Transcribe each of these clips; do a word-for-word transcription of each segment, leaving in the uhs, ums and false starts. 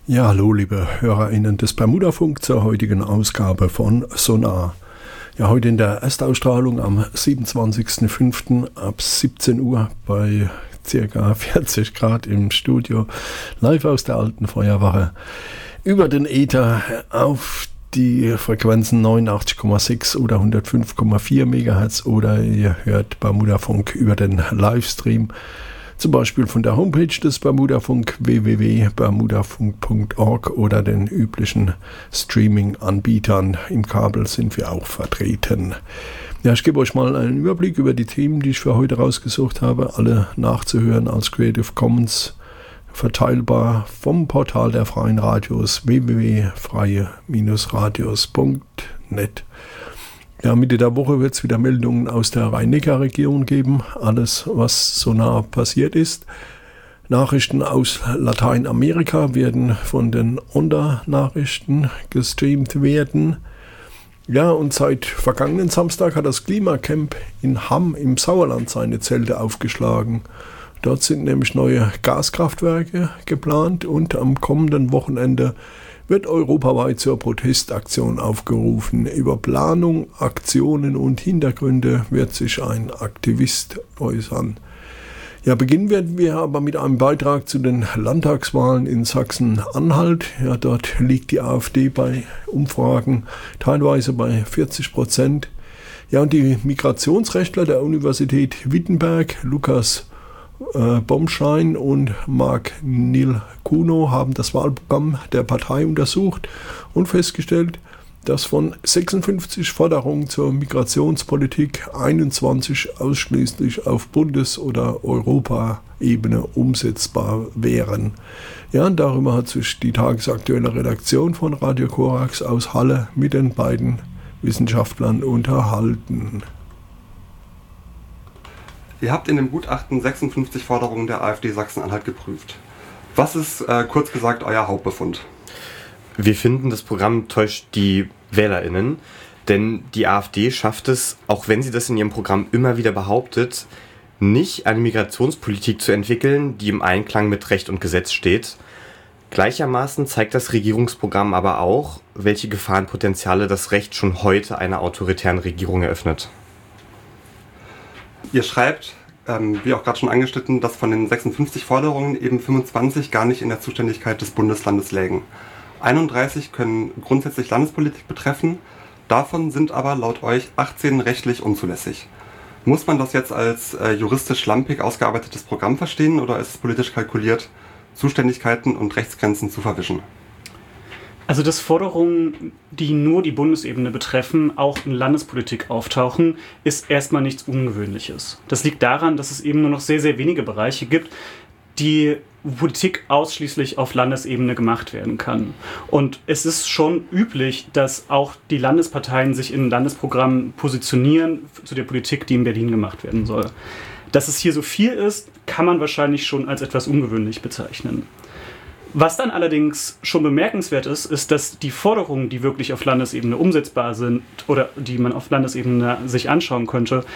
Ja, hallo liebe HörerInnen des Bermudafunk zur heutigen Ausgabe von Sonar. Ja, heute in der Erstausstrahlung am siebenundzwanzigsten fünften ab siebzehn Uhr bei ca. vierzig Grad im Studio, live aus der alten Feuerwache, über den Äther auf die Frequenzen neunundachtzig Komma sechs oder hundertfünf Komma vier Megahertz, oder ihr hört Bermudafunk über den Livestream, zum Beispiel von der Homepage des Bermudafunk w w w punkt bermudafunk punkt org oder den üblichen Streaming-Anbietern. Im Kabel sind wir auch vertreten. Ja, ich gebe euch mal einen Überblick über die Themen, die ich für heute rausgesucht habe, alle nachzuhören als Creative Commons verteilbar vom Portal der Freien Radios w w w punkt freie radios punkt net. Ja, Mitte der Woche wird es wieder Meldungen aus der Rhein-Neckar-Region geben. Alles, was so nah passiert ist. Nachrichten aus Lateinamerika werden von den Onda-Nachrichten gestreamt werden. Ja, und seit vergangenen Samstag hat das Klimacamp in Hamm im Sauerland seine Zelte aufgeschlagen. Dort sind nämlich neue Gaskraftwerke geplant und am kommenden Wochenende wird europaweit zur Protestaktion aufgerufen. Über Planung, Aktionen und Hintergründe wird sich ein Aktivist äußern. Ja, beginnen werden wir aber mit einem Beitrag zu den Landtagswahlen in Sachsen-Anhalt. Ja, dort liegt die AfD bei Umfragen teilweise bei vierzig Prozent. Ja, und die Migrationsrechtler der Universität Wittenberg, Lukas Äh, Bomschein und Marc Nil-Kuno, haben das Wahlprogramm der Partei untersucht und festgestellt, dass von sechsundfünfzig Forderungen zur Migrationspolitik einundzwanzig ausschließlich auf Bundes- oder Europaebene umsetzbar wären. Ja, und darüber hat sich die tagesaktuelle Redaktion von Radio Korax aus Halle mit den beiden Wissenschaftlern unterhalten. Ihr habt in dem Gutachten sechsundfünfzig Forderungen der AfD Sachsen-Anhalt geprüft. Was ist, äh, kurz gesagt, euer Hauptbefund? Wir finden, das Programm täuscht die WählerInnen, denn die AfD schafft es, auch wenn sie das in ihrem Programm immer wieder behauptet, nicht eine Migrationspolitik zu entwickeln, die im Einklang mit Recht und Gesetz steht. Gleichermaßen zeigt das Regierungsprogramm aber auch, welche Gefahrenpotenziale das Recht schon heute einer autoritären Regierung eröffnet. Ihr schreibt, ähm, wie auch gerade schon angeschnitten, dass von den sechsundfünfzig Forderungen eben fünfundzwanzig gar nicht in der Zuständigkeit des Bundeslandes lägen. einunddreißig können grundsätzlich Landespolitik betreffen, davon sind aber laut euch achtzehn rechtlich unzulässig. Muss man das jetzt als äh, juristisch schlampig ausgearbeitetes Programm verstehen oder ist es politisch kalkuliert, Zuständigkeiten und Rechtsgrenzen zu verwischen? Also, dass Forderungen, die nur die Bundesebene betreffen, auch in Landespolitik auftauchen, ist erstmal nichts Ungewöhnliches. Das liegt daran, dass es eben nur noch sehr, sehr wenige Bereiche gibt, die Politik ausschließlich auf Landesebene gemacht werden kann. Und es ist schon üblich, dass auch die Landesparteien sich in Landesprogrammen positionieren zu der Politik, die in Berlin gemacht werden soll. Dass es hier so viel ist, kann man wahrscheinlich schon als etwas ungewöhnlich bezeichnen. Was dann allerdings schon bemerkenswert ist, ist, dass die Forderungen, die wirklich auf Landesebene umsetzbar sind oder die man auf Landesebene sich anschauen könnte,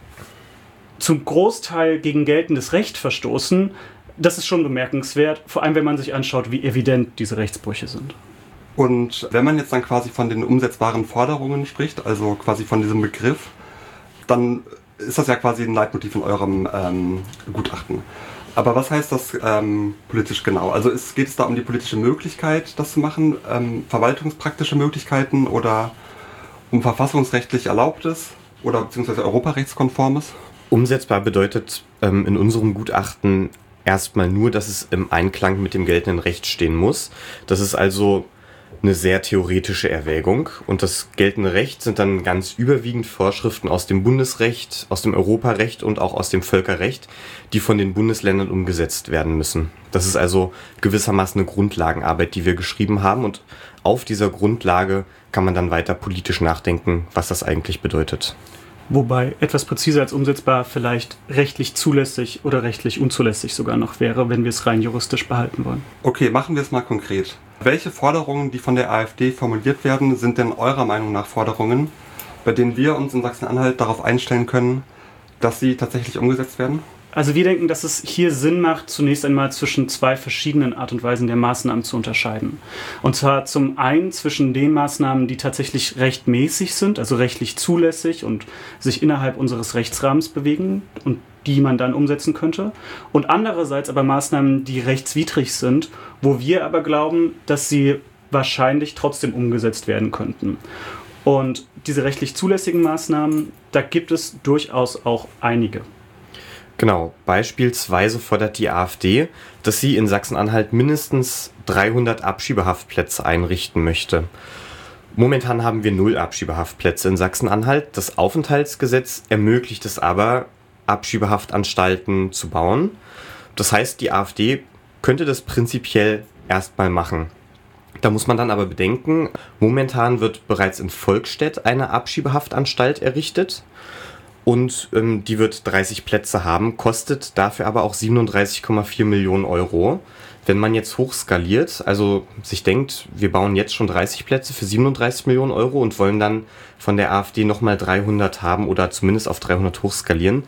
zum Großteil gegen geltendes Recht verstoßen. Das ist schon bemerkenswert, vor allem wenn man sich anschaut, wie evident diese Rechtsbrüche sind. Und wenn man jetzt dann quasi von den umsetzbaren Forderungen spricht, also quasi von diesem Begriff, dann ist das ja quasi ein Leitmotiv in eurem ähm, Gutachten. Aber was heißt das ähm, politisch genau? Also ist, geht es da um die politische Möglichkeit, das zu machen, ähm, verwaltungspraktische Möglichkeiten oder um verfassungsrechtlich Erlaubtes oder beziehungsweise europarechtskonformes? Umsetzbar bedeutet ähm, in unserem Gutachten erstmal nur, dass es im Einklang mit dem geltenden Recht stehen muss. Das ist also eine sehr theoretische Erwägung. Und das geltende Recht sind dann ganz überwiegend Vorschriften aus dem Bundesrecht, aus dem Europarecht und auch aus dem Völkerrecht, die von den Bundesländern umgesetzt werden müssen. Das ist also gewissermaßen eine Grundlagenarbeit, die wir geschrieben haben. Und auf dieser Grundlage kann man dann weiter politisch nachdenken, was das eigentlich bedeutet. Wobei etwas präziser als umsetzbar vielleicht rechtlich zulässig oder rechtlich unzulässig sogar noch wäre, wenn wir es rein juristisch behalten wollen. Okay, machen wir es mal konkret. Welche Forderungen, die von der AfD formuliert werden, sind denn eurer Meinung nach Forderungen, bei denen wir uns in Sachsen-Anhalt darauf einstellen können, dass sie tatsächlich umgesetzt werden? Also wir denken, dass es hier Sinn macht, zunächst einmal zwischen zwei verschiedenen Art und Weisen der Maßnahmen zu unterscheiden. Und zwar zum einen zwischen den Maßnahmen, die tatsächlich rechtmäßig sind, also rechtlich zulässig und sich innerhalb unseres Rechtsrahmens bewegen und die man dann umsetzen könnte. Und andererseits aber Maßnahmen, die rechtswidrig sind, wo wir aber glauben, dass sie wahrscheinlich trotzdem umgesetzt werden könnten. Und diese rechtlich zulässigen Maßnahmen, da gibt es durchaus auch einige. Genau, beispielsweise fordert die AfD, dass sie in Sachsen-Anhalt mindestens dreihundert Abschiebehaftplätze einrichten möchte. Momentan haben wir null Abschiebehaftplätze in Sachsen-Anhalt. Das Aufenthaltsgesetz ermöglicht es aber, Abschiebehaftanstalten zu bauen. Das heißt, die AfD könnte das prinzipiell erstmal machen. Da muss man dann aber bedenken, momentan wird bereits in Volkstedt eine Abschiebehaftanstalt errichtet. Und ähm, die wird dreißig Plätze haben, kostet dafür aber auch siebenunddreißig Komma vier Millionen Euro. Wenn man jetzt hochskaliert, also sich denkt, wir bauen jetzt schon dreißig Plätze für siebenunddreißig Millionen Euro und wollen dann von der AfD nochmal dreihundert haben oder zumindest auf dreihundert hochskalieren,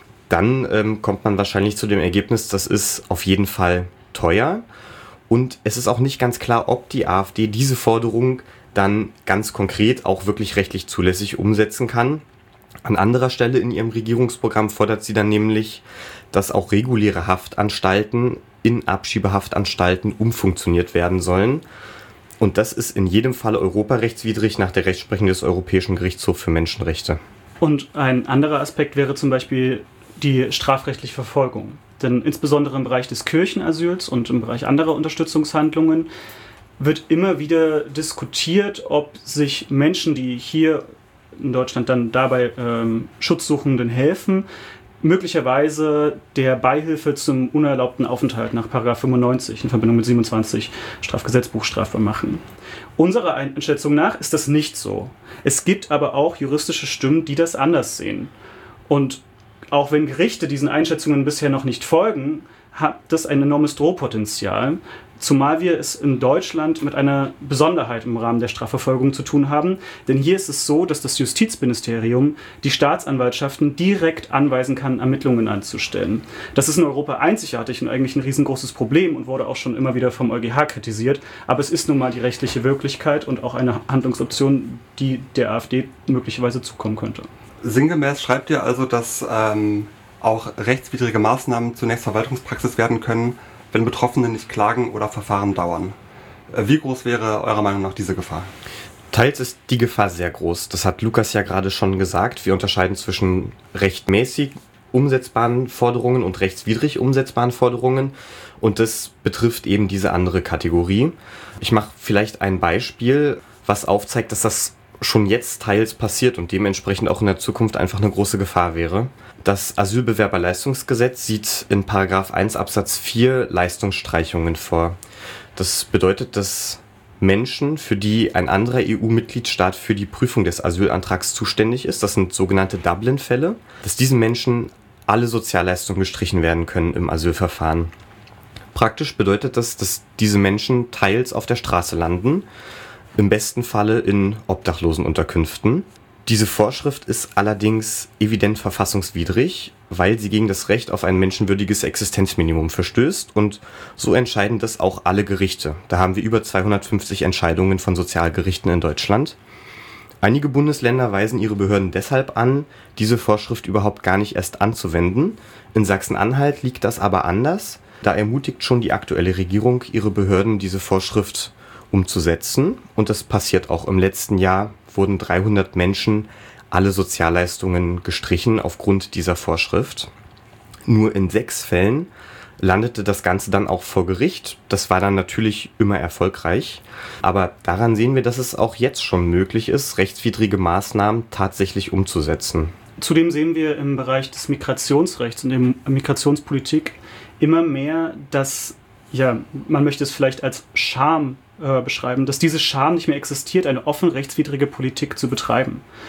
dann ähm, kommt man wahrscheinlich zu dem Ergebnis, das ist auf jeden Fall teuer. Und es ist auch nicht ganz klar, ob die AfD diese Forderung dann ganz konkret auch wirklich rechtlich zulässig umsetzen kann. An anderer Stelle in ihrem Regierungsprogramm fordert sie dann nämlich, dass auch reguläre Haftanstalten in Abschiebehaftanstalten umfunktioniert werden sollen. Und das ist in jedem Fall europarechtswidrig nach der Rechtsprechung des Europäischen Gerichtshofs für Menschenrechte. Und ein anderer Aspekt wäre zum Beispiel die strafrechtliche Verfolgung. Denn insbesondere im Bereich des Kirchenasyls und im Bereich anderer Unterstützungshandlungen wird immer wieder diskutiert, ob sich Menschen, die hier in Deutschland dann dabei ähm, Schutzsuchenden helfen, möglicherweise der Beihilfe zum unerlaubten Aufenthalt nach Paragraph fünfundneunzig in Verbindung mit siebenundzwanzig Strafgesetzbuch strafbar machen. Unserer Einschätzung nach ist das nicht so. Es gibt aber auch juristische Stimmen, die das anders sehen. Und auch wenn Gerichte diesen Einschätzungen bisher noch nicht folgen, hat das ein enormes Drohpotenzial, zumal wir es in Deutschland mit einer Besonderheit im Rahmen der Strafverfolgung zu tun haben. Denn hier ist es so, dass das Justizministerium die Staatsanwaltschaften direkt anweisen kann, Ermittlungen anzustellen. Das ist in Europa einzigartig und eigentlich ein riesengroßes Problem und wurde auch schon immer wieder vom EuGH kritisiert. Aber es ist nun mal die rechtliche Wirklichkeit und auch eine Handlungsoption, die der AfD möglicherweise zukommen könnte. Sinngemäß schreibt ihr also, dass ähm, auch rechtswidrige Maßnahmen zunächst Verwaltungspraxis werden können, wenn Betroffene nicht klagen oder Verfahren dauern. Wie groß wäre eurer Meinung nach diese Gefahr? Teils ist die Gefahr sehr groß. Das hat Lukas ja gerade schon gesagt. Wir unterscheiden zwischen rechtmäßig umsetzbaren Forderungen und rechtswidrig umsetzbaren Forderungen. Und das betrifft eben diese andere Kategorie. Ich mache vielleicht ein Beispiel, was aufzeigt, dass das schon jetzt teils passiert und dementsprechend auch in der Zukunft einfach eine große Gefahr wäre. Das Asylbewerberleistungsgesetz sieht in Paragraph eins Absatz vier Leistungsstreichungen vor. Das bedeutet, dass Menschen, für die ein anderer E U-Mitgliedstaat für die Prüfung des Asylantrags zuständig ist, das sind sogenannte Dublin-Fälle, dass diesen Menschen alle Sozialleistungen gestrichen werden können im Asylverfahren. Praktisch bedeutet das, dass diese Menschen teils auf der Straße landen, im besten Falle in Obdachlosenunterkünften. Diese Vorschrift ist allerdings evident verfassungswidrig, weil sie gegen das Recht auf ein menschenwürdiges Existenzminimum verstößt und so entscheiden das auch alle Gerichte. Da haben wir über zweihundertfünfzig Entscheidungen von Sozialgerichten in Deutschland. Einige Bundesländer weisen ihre Behörden deshalb an, diese Vorschrift überhaupt gar nicht erst anzuwenden. In Sachsen-Anhalt liegt das aber anders. Da ermutigt schon die aktuelle Regierung ihre Behörden, diese Vorschrift umzusetzen. Und das passiert auch. Im letzten Jahr wurden dreihundert Menschen alle Sozialleistungen gestrichen aufgrund dieser Vorschrift. Nur in sechs Fällen landete das Ganze dann auch vor Gericht. Das war dann natürlich immer erfolgreich. Aber daran sehen wir, dass es auch jetzt schon möglich ist, rechtswidrige Maßnahmen tatsächlich umzusetzen. Zudem sehen wir im Bereich des Migrationsrechts und der Migrationspolitik immer mehr, dass, ja, man möchte es vielleicht als Scham äh, beschreiben, dass diese Scham nicht mehr existiert, eine offen rechtswidrige Politik zu betreiben.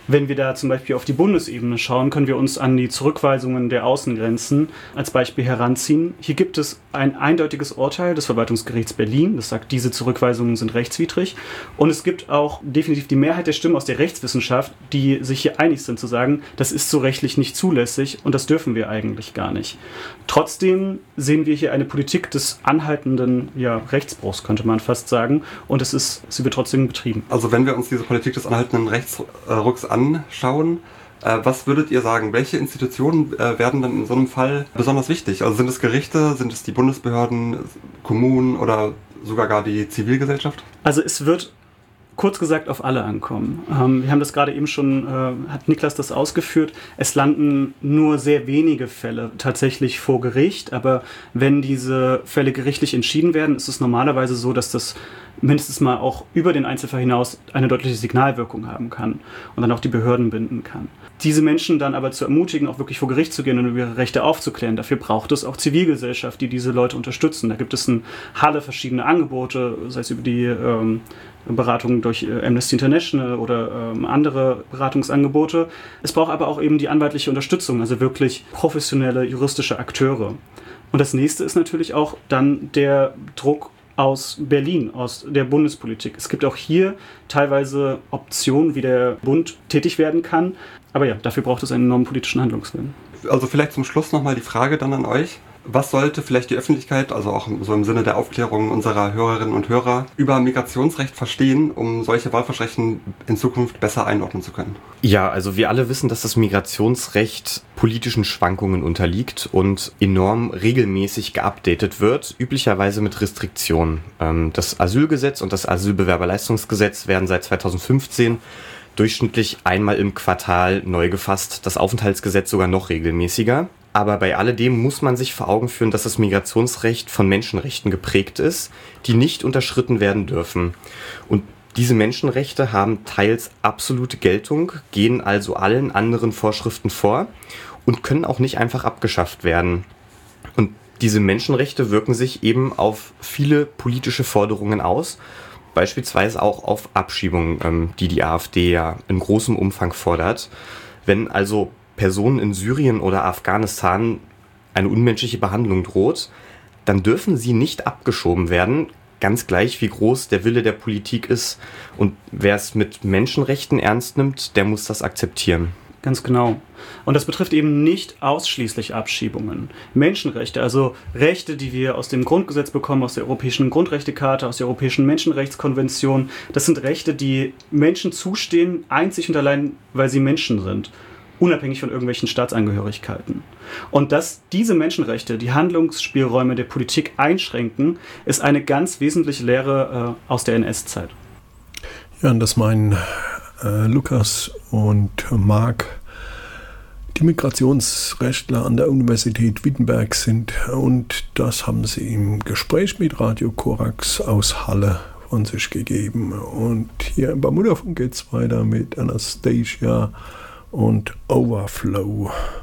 Wenn wir da zum Beispiel auf die Bundesebene schauen, können wir uns an die Zurückweisungen der Außengrenzen als Beispiel heranziehen. Hier gibt es ein eindeutiges Urteil des Verwaltungsgerichts Berlin, das sagt, diese Zurückweisungen sind rechtswidrig. Und es gibt auch definitiv die Mehrheit der Stimmen aus der Rechtswissenschaft, die sich hier einig sind zu sagen, das ist so rechtlich nicht zulässig und das dürfen wir eigentlich gar nicht. Trotzdem sehen wir hier eine Politik des anhaltenden ja, Rechtsbruchs, könnte man fast sagen. Und es ist, sie wird trotzdem betrieben. Also wenn wir uns diese Politik des anhaltenden Rechtsrucks anschauen, äh, was würdet ihr sagen, welche Institutionen äh, werden dann in so einem Fall besonders wichtig? Also sind es Gerichte, sind es die Bundesbehörden, Kommunen oder sogar gar die Zivilgesellschaft? Also es wird kurz gesagt auf alle ankommen. Ähm, wir haben das gerade eben schon, äh, hat Niklas das ausgeführt, es landen nur sehr wenige Fälle tatsächlich vor Gericht, aber wenn diese Fälle gerichtlich entschieden werden, ist es normalerweise so, dass das mindestens mal auch über den Einzelfall hinaus eine deutliche Signalwirkung haben kann und dann auch die Behörden binden kann. Diese Menschen dann aber zu ermutigen, auch wirklich vor Gericht zu gehen und über ihre Rechte aufzuklären, dafür braucht es auch Zivilgesellschaft, die diese Leute unterstützen. Da gibt es in Halle verschiedene Angebote, sei es über die ähm, Beratung durch äh, Amnesty International oder ähm, andere Beratungsangebote. Es braucht aber auch eben die anwaltliche Unterstützung, also wirklich professionelle juristische Akteure. Und das nächste ist natürlich auch dann der Druck aus Berlin, aus der Bundespolitik. Es gibt auch hier teilweise Optionen, wie der Bund tätig werden kann. Aber ja, dafür braucht es einen enormen politischen Handlungswillen. Also vielleicht zum Schluss nochmal die Frage dann an euch. Was sollte vielleicht die Öffentlichkeit, also auch so im Sinne der Aufklärung unserer Hörerinnen und Hörer, über Migrationsrecht verstehen, um solche Wahlversprechen in Zukunft besser einordnen zu können? Ja, also wir alle wissen, dass das Migrationsrecht politischen Schwankungen unterliegt und enorm regelmäßig geupdatet wird, üblicherweise mit Restriktionen. Das Asylgesetz und das Asylbewerberleistungsgesetz werden seit zweitausendfünfzehn durchschnittlich einmal im Quartal neu gefasst, das Aufenthaltsgesetz sogar noch regelmäßiger. Aber bei alledem muss man sich vor Augen führen, dass das Migrationsrecht von Menschenrechten geprägt ist, die nicht unterschritten werden dürfen. Und diese Menschenrechte haben teils absolute Geltung, gehen also allen anderen Vorschriften vor und können auch nicht einfach abgeschafft werden. Und diese Menschenrechte wirken sich eben auf viele politische Forderungen aus, beispielsweise auch auf Abschiebungen, die die AfD ja in großem Umfang fordert. Wenn also Personen in Syrien oder Afghanistan eine unmenschliche Behandlung droht, dann dürfen sie nicht abgeschoben werden, ganz gleich wie groß der Wille der Politik ist. Und wer es mit Menschenrechten ernst nimmt, der muss das akzeptieren. Ganz genau. Und das betrifft eben nicht ausschließlich Abschiebungen. Menschenrechte, also Rechte, die wir aus dem Grundgesetz bekommen, aus der Europäischen Grundrechtecharta, aus der Europäischen Menschenrechtskonvention, das sind Rechte, die Menschen zustehen, einzig und allein, weil sie Menschen sind. Unabhängig von irgendwelchen Staatsangehörigkeiten. Und dass diese Menschenrechte die Handlungsspielräume der Politik einschränken, ist eine ganz wesentliche Lehre äh, aus der N S-Zeit. Ja, und das meinen äh, Lukas und Marc, die Migrationsrechtler an der Universität Wittenberg sind. Und das haben sie im Gespräch mit Radio Korax aus Halle von sich gegeben. Und hier im Bermudafunk geht es weiter mit Anastasia und Overflow.